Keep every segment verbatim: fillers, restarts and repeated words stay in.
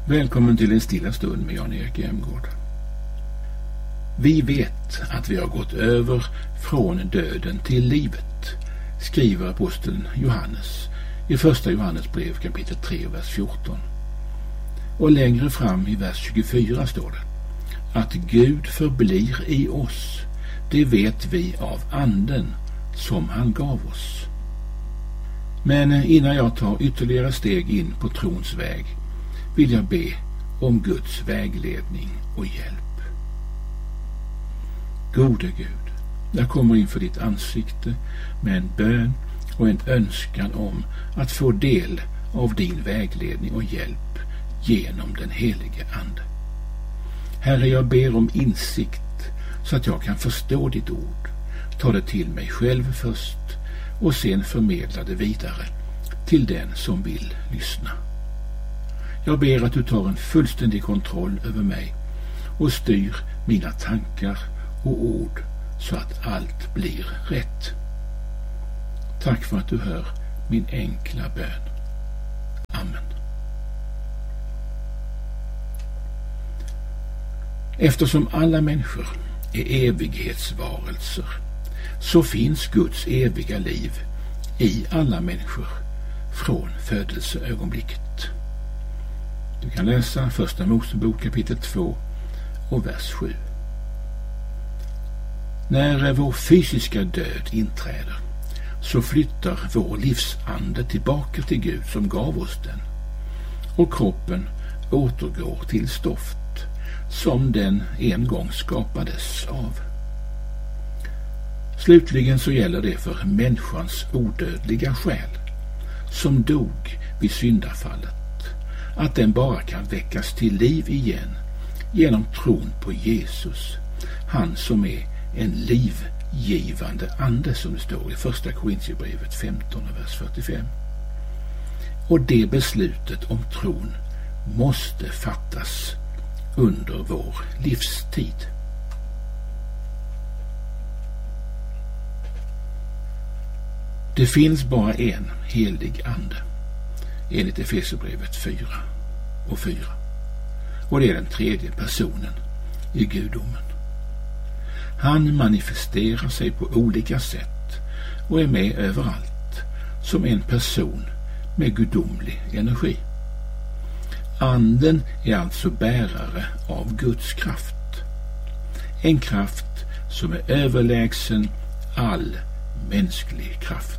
Välkommen till en stilla stund med Jan-Erik Jämgård. Vi vet att vi har gått över från döden till livet, skriver aposteln Johannes i första Johannes brev kapitel tre vers fjorton. Och längre fram i vers tjugofyra står det: att Gud förblir i oss, det vet vi av anden som han gav oss. Men innan jag tar ytterligare steg in på trons väg vill jag be om Guds vägledning och hjälp. Gode Gud, jag kommer inför ditt ansikte med en bön och en önskan om att få del av din vägledning och hjälp genom den helige Ande. Herre, jag ber om insikt så att jag kan förstå ditt ord, ta det till mig själv först och sen förmedla det vidare till den som vill lyssna. Jag ber att du tar en fullständig kontroll över mig och styr mina tankar och ord så att allt blir rätt. Tack för att du hör min enkla bön. Amen. Eftersom alla människor är evighetsvarelser så finns Guds eviga liv i alla människor från födelseögonblicket. Du kan läsa första Mosebok kapitel två och vers sju. När vår fysiska död inträder så flyttar vår livsande tillbaka till Gud som gav oss den, och kroppen återgår till stoft som den en gång skapades av. Slutligen så gäller det för människans odödliga själ som dog vid syndafallet att den bara kan väckas till liv igen genom tron på Jesus, han som är en livgivande ande, som det står i första Korintierbrevet femton, vers fyrtiofem. Och det beslutet om tron måste fattas under vår livstid. Det finns bara en helig ande, enligt Efesierbrevet fyra och fyra. Och det är den tredje personen i gudomen. Han manifesterar sig på olika sätt och är med överallt som en person med gudomlig energi. Anden är alltså bärare av Guds kraft. En kraft som är överlägsen all mänsklig kraft.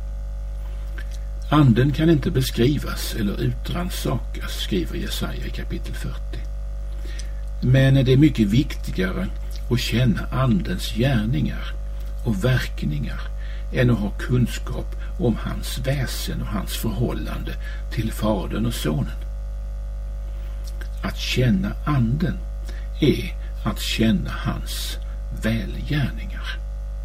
Anden kan inte beskrivas eller utransakas, skriver Jesaja i kapitel fyrtio. Men det är mycket viktigare att känna andens gärningar och verkningar än att ha kunskap om hans väsen och hans förhållande till Fadern och Sonen. Att känna anden är att känna hans välgärningar.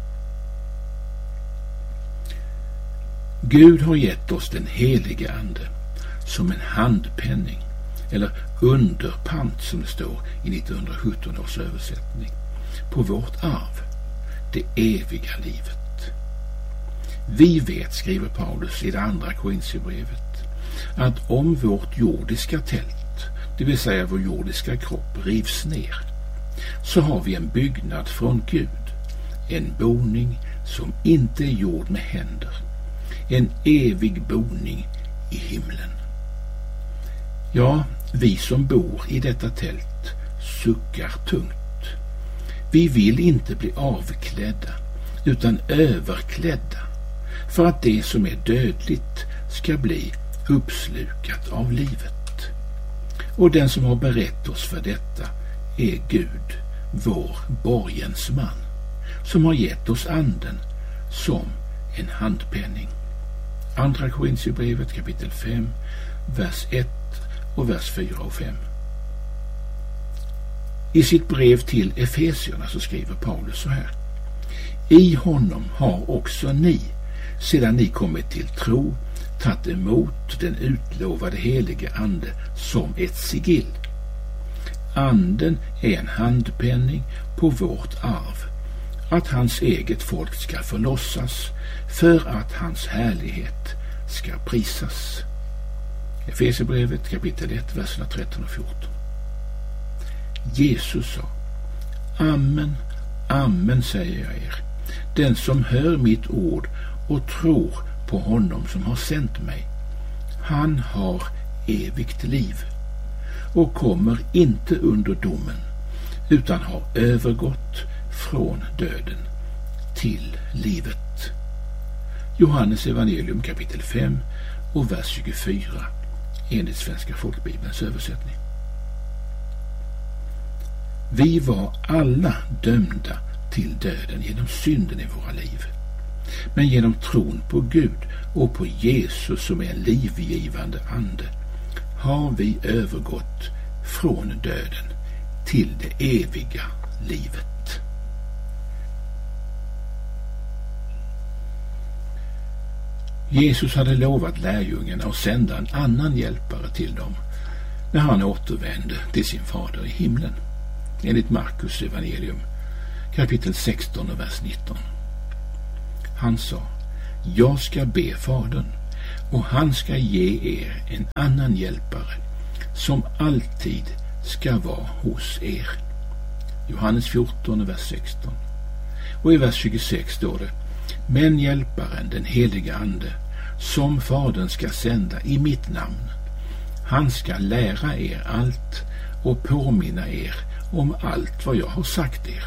Gud har gett oss den helige ande som en handpenning, eller underpant som det står i nittonhundrasjutton års översättning, på vårt arv, det eviga livet. Vi vet, skriver Paulus i det andra Korintierbrevet, att om vårt jordiska tält, det vill säga vår jordiska kropp, rivs ner, så har vi en byggnad från Gud, en boning som inte är gjord med händer, en evig boning i himlen. Ja, vi som bor i detta tält suckar tungt. Vi vill inte bli avklädda utan överklädda, för att det som är dödligt ska bli uppslukat av livet. Och den som har berett oss för detta är Gud, vår borgensman, som har gett oss anden som en handpenning. Andra Korintierbrevet kapitel fem, vers ett och vers fyra och fem. I sitt brev till Efesierna så skriver Paulus så här: I honom har också ni, sedan ni kommit till tro, tagit emot den utlovade helige ande som ett sigill. Anden är en handpenning på vårt arv, att hans eget folk ska förlossas, för att hans härlighet ska prisas. Efesierbrevet kapitel ett, verserna tretton och fjorton. Jesus sa: Amen, amen säger jag er. Den som hör mitt ord och tror på honom som har sänt mig, han har evigt liv och kommer inte under domen, utan har övergått från döden till livet. Johannes evangelium kapitel fem och vers tjugofyra enligt Svenska folkbibelns översättning. Vi var alla dömda till döden genom synden i våra liv. Men genom tron på Gud och på Jesus som är en livgivande ande har vi övergått från döden till det eviga livet. Jesus hade lovat lärjungarna att sända en annan hjälpare till dem när han återvände till sin fader i himlen. Enligt Markus evangelium kapitel sexton och vers nitton. Han sa: Jag ska be fadern och han ska ge er en annan hjälpare som alltid ska vara hos er. Johannes fjorton och vers sexton. Och i vers tjugosex står det: Men hjälparen, den heliga ande, som fadern ska sända i mitt namn, han ska lära er allt och påminna er om allt vad jag har sagt er.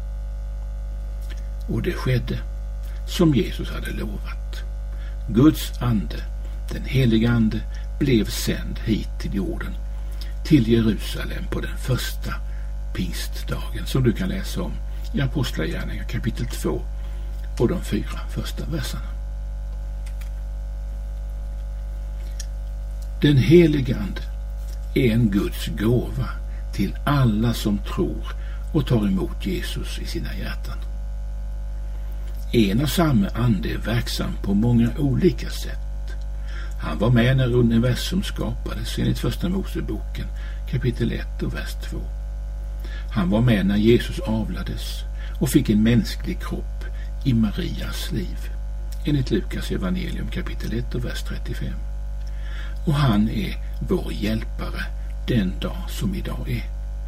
Och det skedde som Jesus hade lovat. Guds ande, den heliga ande, blev sänd hit till jorden, till Jerusalem på den första pingstdagen, som du kan läsa om i Apostlagärningarna kapitel två och de fyra första verserna. Den heliga ande är en Guds gåva till alla som tror och tar emot Jesus i sina hjärtan. En och samma ande är verksam på många olika sätt. Han var med när universum skapades enligt första Moseboken kapitel ett och vers två. Han var med när Jesus avlades och fick en mänsklig kropp i Marias liv enligt Lukas evangelium kapitel ett och vers trettiofem. Och han är vår hjälpare den dag som idag är.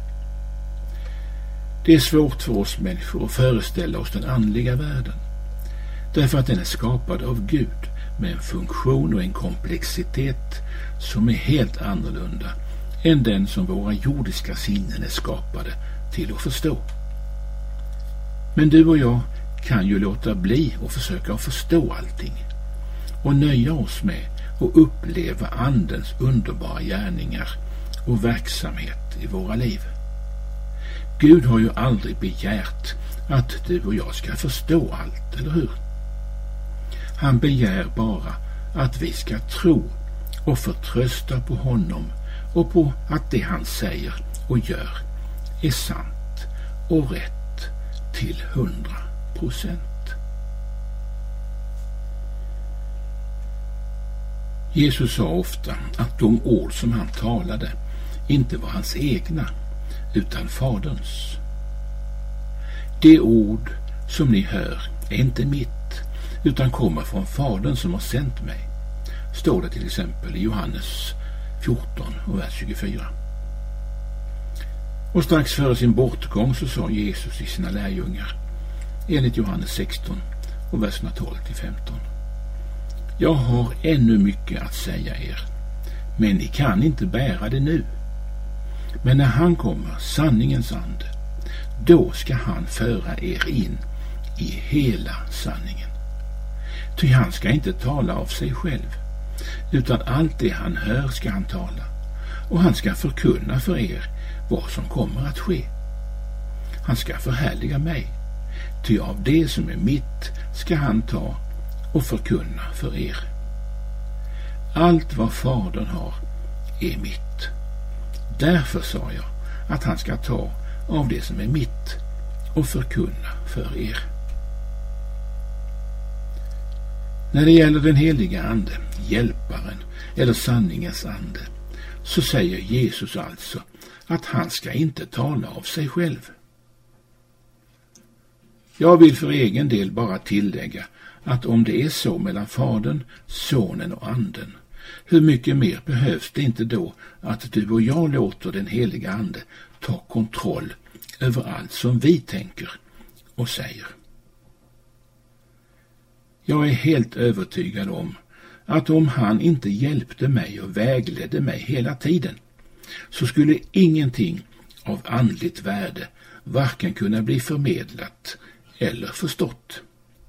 Det är svårt för oss människor att föreställa oss den andliga världen, därför att den är skapad av Gud med en funktion och en komplexitet som är helt annorlunda än den som våra jordiska sinnen är skapade till att förstå. Men du och jag kan ju låta bli och försöka att förstå allting och nöja oss med att uppleva andens underbara gärningar och verksamhet i våra liv. Gud har ju aldrig begärt att du och jag ska förstå allt, eller hur? Han begär bara att vi ska tro och förtrösta på honom och på att det han säger och gör är sant och rätt till hundra procent. Jesus sa ofta att de ord som han talade inte var hans egna utan faderns. Det ord som ni hör är inte mitt utan kommer från fadern som har sänt mig, står det till exempel i Johannes fjorton och vers tjugofyra. Och strax före sin bortgång så sa Jesus till sina lärjungar enligt Johannes sexton och verserna tolv till femton: Jag har ännu mycket att säga er, men ni kan inte bära det nu. Men när han kommer, sanningens ande, då ska han föra er in i hela sanningen. Ty han ska inte tala av sig själv, utan allt det han hör ska han tala, och han ska förkunna för er vad som kommer att ske. Han ska förhärliga mig, ty av det som är mitt ska han ta och förkunna för er. Allt vad fadern har är mitt. Därför sa jag att han ska ta av det som är mitt och förkunna för er. När det gäller den heliga ande, hjälparen eller sanningens ande, så säger Jesus alltså att han ska inte tala av sig själv. Jag vill för egen del bara tillägga att om det är så mellan fadern, sonen och anden, hur mycket mer behövs det inte då att du och jag låter den heliga ande ta kontroll över allt som vi tänker och säger. Jag är helt övertygad om att om han inte hjälpte mig och vägledde mig hela tiden, så skulle ingenting av andligt värde varken kunna bli förmedlat eller förstått.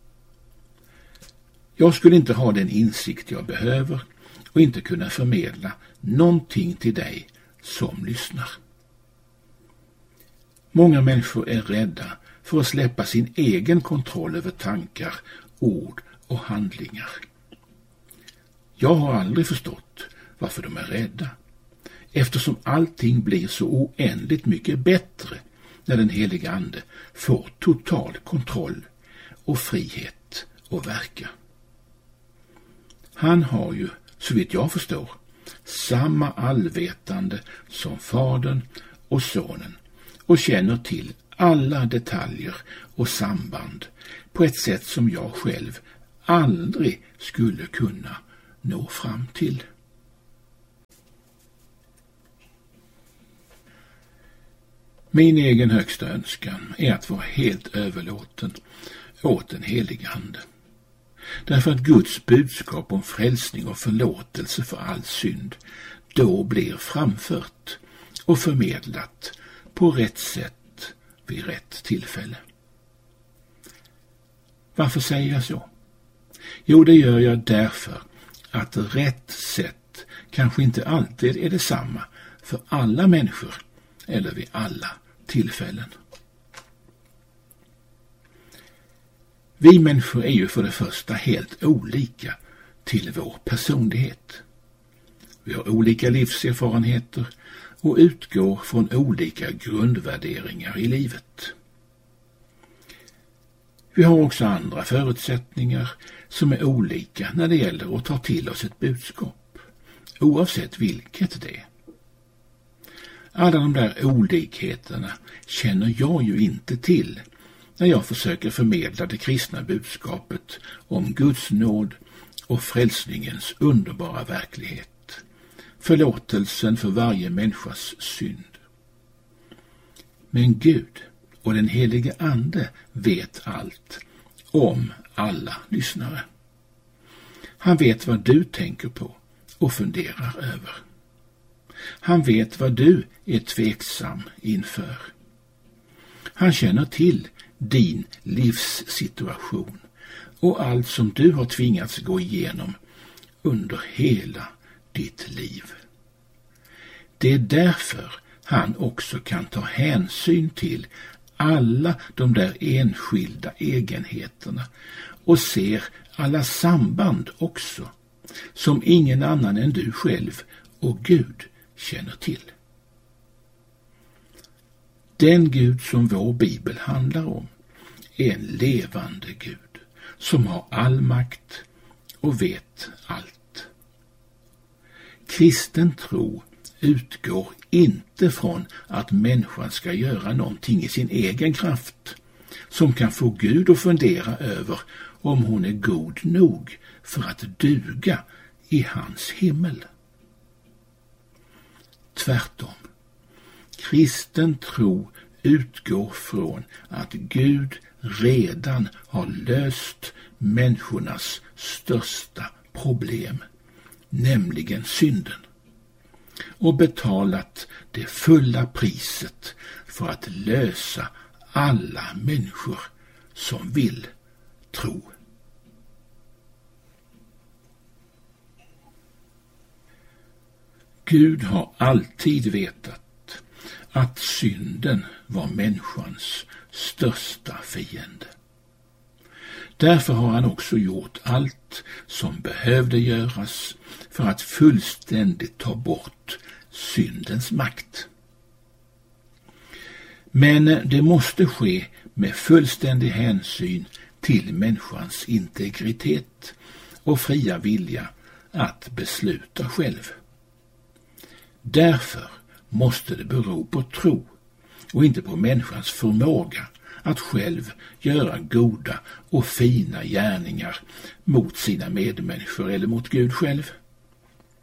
Jag skulle inte ha den insikt jag behöver och inte kunna förmedla någonting till dig som lyssnar. Många människor är rädda för att släppa sin egen kontroll över tankar, ord och handlingar. Jag har aldrig förstått varför de är rädda, eftersom allting blir så oändligt mycket bättre när den heliga ande får total kontroll och frihet att verka. Han har ju, så vitt jag förstår, samma allvetande som Fadern och Sonen och känner till alla detaljer och samband på ett sätt som jag själv aldrig skulle kunna nå fram till. Min egen högsta önskan är att vara helt överlåten åt den heliga ande. Därför att Guds budskap om frälsning och förlåtelse för all synd då blir framfört och förmedlat på rätt sätt vid rätt tillfälle. Varför säger jag så? Jo, det gör jag därför att rätt sätt kanske inte alltid är detsamma för alla människor eller vid alla tillfällen. Vi människor är ju för det första helt olika till vår personlighet. Vi har olika livserfarenheter och utgår från olika grundvärderingar i livet. Vi har också andra förutsättningar som är olika när det gäller att ta till oss ett budskap, oavsett vilket det är. Alla de där olikheterna känner jag ju inte till när jag försöker förmedla det kristna budskapet om Guds nåd och frälsningens underbara verklighet, förlåtelsen för varje människas synd. Men Gud och den helige ande vet allt om alla lyssnare. Han vet vad du tänker på och funderar över. Han vet vad du är tveksam inför. Han känner till din livssituation och allt som du har tvingats gå igenom under hela ditt liv. Det är därför han också kan ta hänsyn till alla de där enskilda egenheterna och ser alla samband också, som ingen annan än du själv och Gud känner till. Den Gud som vår bibel handlar om är en levande Gud som har all makt och vet allt. Kristen tro utgår inte från att människan ska göra någonting i sin egen kraft som kan få Gud att fundera över om hon är god nog för att duga i hans himmel. Tvärtom. Kristen tro utgår från att Gud redan har löst människornas största problem, nämligen synden, och betalat det fulla priset för att lösa alla människor som vill tro. Gud har alltid vetat att synden var människans största fiende. Därför har han också gjort allt som behövde göras för att fullständigt ta bort syndens makt. Men det måste ske med fullständig hänsyn till människans integritet och fria vilja att besluta själv. Därför måste det bero på tro och inte på människans förmåga att själv göra goda och fina gärningar mot sina medmänniskor eller mot Gud själv.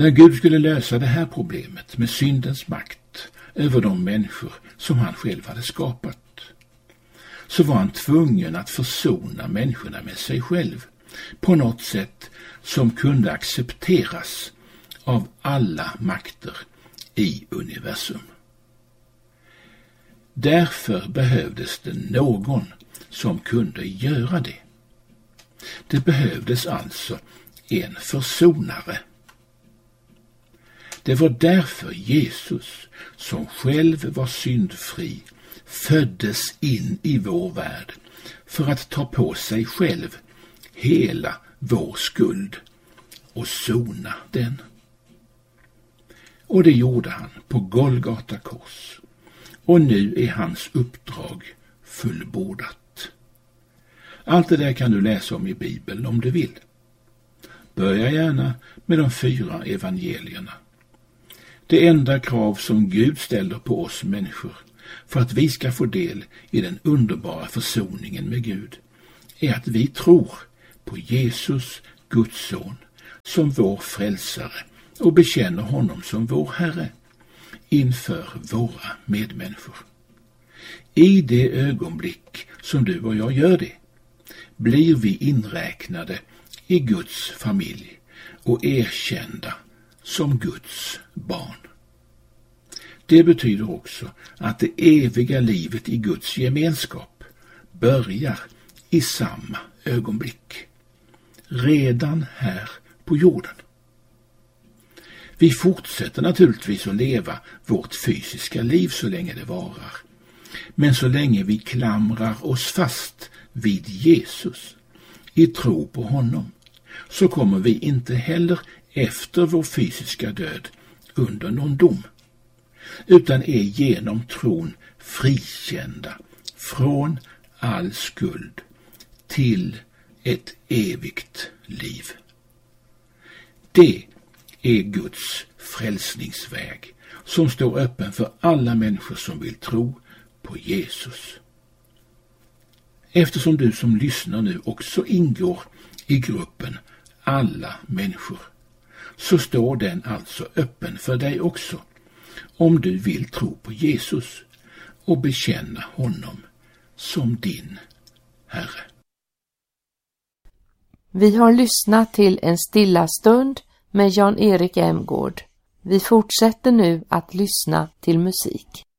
När Gud skulle lösa det här problemet med syndens makt över de människor som han själv hade skapat, så var han tvungen att försona människorna med sig själv på något sätt som kunde accepteras av alla makter i universum. Därför behövdes det någon som kunde göra det. Det behövdes alltså en försonare. Det var därför Jesus, som själv var syndfri, föddes in i vår värld för att ta på sig själv hela vår skuld och sona den. Och det gjorde han på Golgata kors. Och nu är hans uppdrag fullbordat. Allt det där kan du läsa om i Bibeln om du vill. Börja gärna med de fyra evangelierna. Det enda krav som Gud ställer på oss människor för att vi ska få del i den underbara försoningen med Gud är att vi tror på Jesus, Guds son, som vår frälsare och bekänner honom som vår Herre inför våra medmänniskor. I det ögonblick som du och jag gör det blir vi inräknade i Guds familj och erkända som Guds barn. Det betyder också att det eviga livet i Guds gemenskap börjar i samma ögonblick, redan här på jorden. Vi fortsätter naturligtvis att leva vårt fysiska liv så länge det varar. Men så länge vi klamrar oss fast vid Jesus i tro på honom, så kommer vi inte heller efter vår fysiska död under någon dom, utan är genom tron frikända från all skuld till ett evigt liv. Det är Guds frälsningsväg som står öppen för alla människor som vill tro på Jesus. Eftersom du som lyssnar nu också ingår i gruppen alla människor, så står den alltså öppen för dig också, om du vill tro på Jesus och bekänna honom som din Herre. Vi har lyssnat till en stilla stund med Jan-Erik Emgård. Vi fortsätter nu att lyssna till musik.